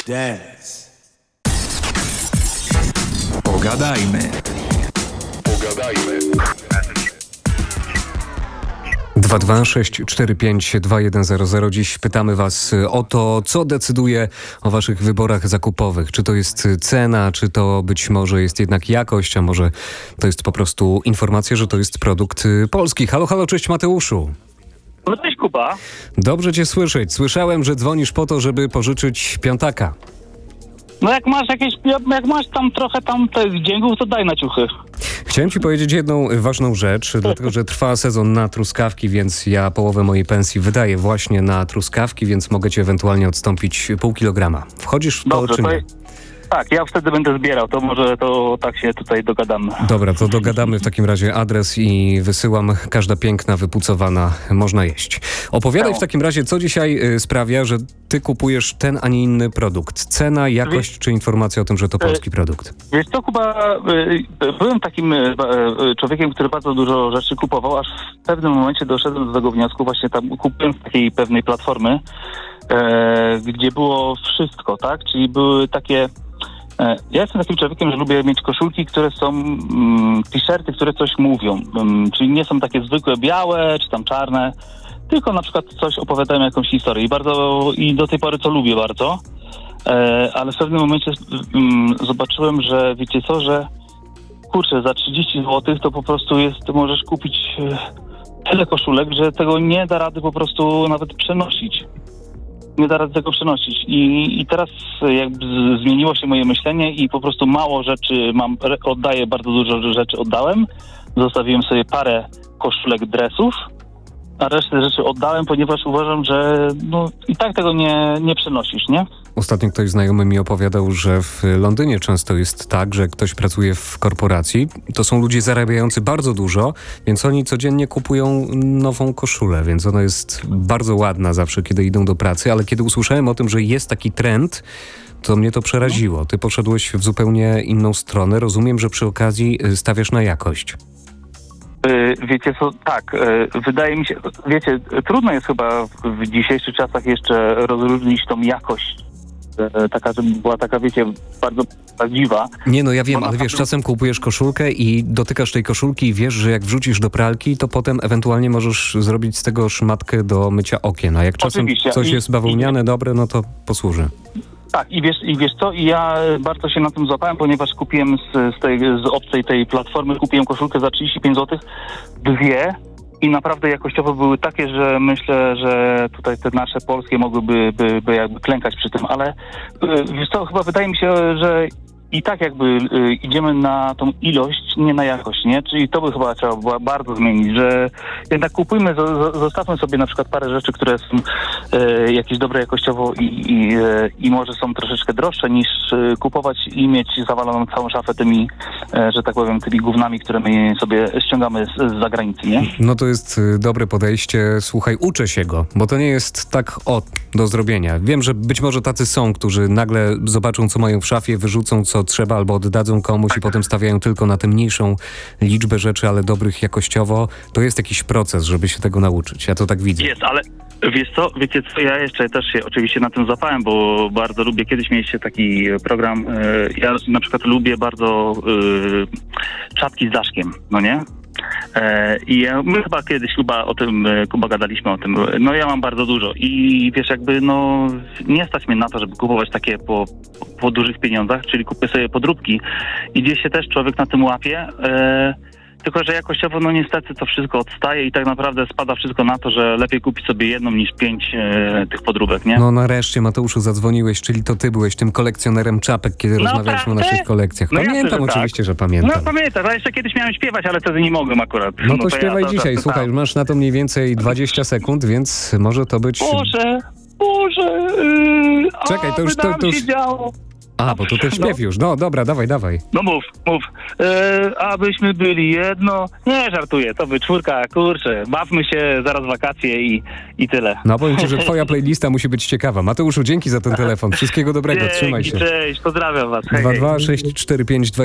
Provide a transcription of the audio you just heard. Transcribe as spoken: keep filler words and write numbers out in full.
Dance. Pogadajmy. Pogadajmy. dwa dwa sześć cztery pięć dwa jeden zero zero. Dziś pytamy Was o to, co decyduje o Waszych wyborach zakupowych. Czy to jest cena, czy to być może jest jednak jakość, a może to jest po prostu informacja, że to jest produkt polski. Halo, halo, cześć Mateuszu. No cześć Kuba. Dobrze Cię słyszeć. Słyszałem, że dzwonisz po to, żeby pożyczyć piątaka. No jak masz jakieś, jak masz tam trochę tam tych dzięków, to daj na ciuchy. Chciałem Ci powiedzieć jedną ważną rzecz, dlatego że trwa sezon na truskawki, więc ja połowę mojej pensji wydaję właśnie na truskawki, więc mogę Ci ewentualnie odstąpić pół kilograma. Wchodzisz w to, Dobrze, czy to nie? jest- Tak, ja wtedy będę zbierał, to może to tak się tutaj dogadamy. Dobra, to dogadamy w takim razie adres i wysyłam. Każda piękna, wypucowana, można jeść. Opowiadaj w takim razie, co dzisiaj y, sprawia, że ty kupujesz ten, a nie inny produkt. Cena, jakość, czy informacja o tym, że to polski produkt? Wiesz co, Kuba, y, y, byłem takim y, y, człowiekiem, który bardzo dużo rzeczy kupował, aż w pewnym momencie doszedłem do tego wniosku, właśnie tam kupiłem z takiej pewnej platformy, e, gdzie było wszystko, tak? Czyli były takie... E, Ja jestem takim człowiekiem, że lubię mieć koszulki, które są mm, t-shirty, które coś mówią. Mm, czyli nie są takie zwykłe białe, czy tam czarne, tylko na przykład coś opowiadają jakąś historię. I bardzo, i do tej pory to lubię bardzo. E, ale w pewnym momencie mm, zobaczyłem, że wiecie co, że kurczę, za trzydzieści złotych to po prostu jest, możesz kupić e, tyle koszulek, że tego nie da rady po prostu nawet przenosić. Nie da rady tego przenosić. I, i teraz jakby z, zmieniło się moje myślenie i po prostu mało rzeczy mam, re, oddaję, bardzo dużo rzeczy oddałem. Zostawiłem sobie parę koszulek, dresów, a resztę rzeczy oddałem, ponieważ uważam, że no, i tak tego nie, nie przenosisz, nie? Ostatnio ktoś znajomy mi opowiadał, że w Londynie często jest tak, że ktoś pracuje w korporacji. To są ludzie zarabiający bardzo dużo, więc oni codziennie kupują nową koszulę, więc ona jest bardzo ładna zawsze, kiedy idą do pracy, ale kiedy usłyszałem o tym, że jest taki trend, to mnie to przeraziło. Ty poszedłeś w zupełnie inną stronę. Rozumiem, że przy okazji stawiasz na jakość. Wiecie co, tak, wydaje mi się, wiecie, trudno jest chyba w dzisiejszych czasach jeszcze rozróżnić tą jakość, taka, żeby była taka, wiecie, bardzo prawdziwa. Nie, no ja wiem, Bo ale na wiesz, pewno- czasem kupujesz koszulkę i dotykasz tej koszulki i wiesz, że jak wrzucisz do pralki, to potem ewentualnie możesz zrobić z tego szmatkę do mycia okien, a jak czasem Oczywiście. coś I- jest bawełniane, dobre, no to posłuży. Tak, i wiesz, i wiesz co, i ja bardzo się na tym złapałem, ponieważ kupiłem z, z tej, z obcej tej platformy, kupiłem koszulkę za trzydzieści pięć złotych, dwie, i naprawdę jakościowo były takie, że myślę, że tutaj te nasze polskie mogłyby by, by jakby klękać przy tym, ale y, wiesz co, chyba wydaje mi się, że i tak jakby y, idziemy na tą ilość, nie na jakość, nie? Czyli to by chyba trzeba było bardzo zmienić, że jednak kupujmy, z, z, zostawmy sobie na przykład parę rzeczy, które są y, jakieś dobre jakościowo i, i, y, i może są troszeczkę droższe niż y, kupować i mieć zawaloną całą szafę tymi, y, że tak powiem, tymi gównami, które my sobie ściągamy z, z zagranicy, nie? No to jest y, dobre podejście. Słuchaj, uczę się go, bo to nie jest tak o do zrobienia. Wiem, że być może tacy są, którzy nagle zobaczą, co mają w szafie, wyrzucą, co trzeba, albo oddadzą komuś i potem stawiają tylko na tę mniejszą liczbę rzeczy, ale dobrych jakościowo. To jest jakiś proces, żeby się tego nauczyć. Ja to tak widzę. Jest, ale wiesz co, wiecie co, ja jeszcze też się oczywiście na tym zapałem, bo bardzo lubię, kiedyś mieliście taki program, y, ja na przykład lubię bardzo y, czapki z daszkiem, no nie? E, I ja, my chyba kiedyś chyba o tym, e, Kuba, gadaliśmy o tym, no ja mam bardzo dużo i wiesz, jakby no nie stać mnie na to, żeby kupować takie po, po dużych pieniądzach, czyli kupię sobie podróbki i gdzieś się też człowiek na tym łapie, e, tylko że jakościowo no niestety to wszystko odstaje i tak naprawdę spada wszystko na to, że lepiej kupić sobie jedną niż pięć e, tych podróbek, nie? No nareszcie, Mateuszu, zadzwoniłeś, czyli to ty byłeś tym kolekcjonerem czapek, kiedy No, rozmawialiśmy o prawda? naszych kolekcjach. No jasne, Pamiętam, że tak. oczywiście, że No pamiętam. pamiętam, a jeszcze kiedyś miałem śpiewać, ale wtedy nie mogłem akurat. No to ja śpiewaj dzisiaj. to- Słuchaj, masz na to mniej więcej dwadzieścia sekund, więc może to być... Boże, Boże, yy, Czekaj, to już- aby to- nam to już- się działo. A, bo to ten śpiew już. No dobra, dawaj, dawaj. No mów, mów. E, abyśmy byli jedno. Nie, żartuję, to by czwórka, kurczę. Bawmy się, zaraz wakacje i, i tyle. No powiem ci, że twoja playlista musi być ciekawa. Mateuszu, dzięki za ten telefon. Wszystkiego dobrego, Dzięki, trzymaj się. Cześć, pozdrawiam was. Hej, dwa hej. dwa sześć cztery pięć dwa